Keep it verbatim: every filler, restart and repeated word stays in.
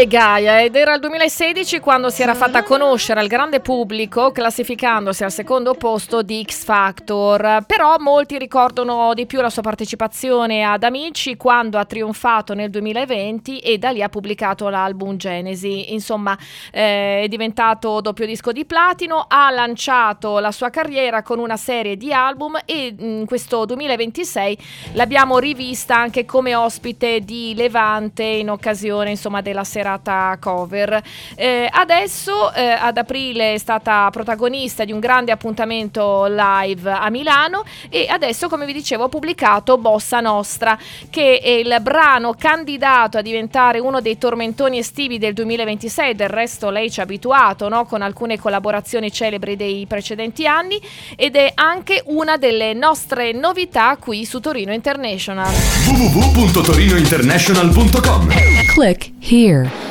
grande Gaia, ed era il duemilasedici quando si era fatta conoscere al grande pubblico classificandosi al secondo posto di X Factor. Però molti ricordano di più la sua partecipazione ad Amici, quando ha trionfato nel duemilaventi e da lì ha pubblicato l'album Genesi. Insomma, eh, è diventato doppio disco di platino, ha lanciato la sua carriera con una serie di album e in questo duemilaventisei l'abbiamo rivista anche come ospite di Levante in occasione, insomma, della serata cover. Eh, adesso eh, ad aprile è stata protagonista di un grande appuntamento live a Milano e adesso, come vi dicevo, ha pubblicato Bossa Nostra, che è il brano candidato a diventare uno dei tormentoni estivi del duemilaventisei. Del resto lei ci ha abituato, no? Con alcune collaborazioni celebri dei precedenti anni, ed è anche una delle nostre novità qui su Torino International. w w w punto torino international punto com. Click here.